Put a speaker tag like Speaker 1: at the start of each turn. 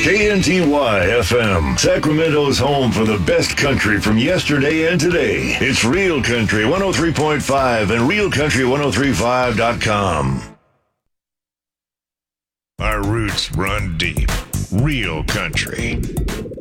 Speaker 1: KNTY FM, Sacramento's home for the best country from yesterday and today. It's Real Country 103.5 and RealCountry1035.com. Our roots run deep. Real Country.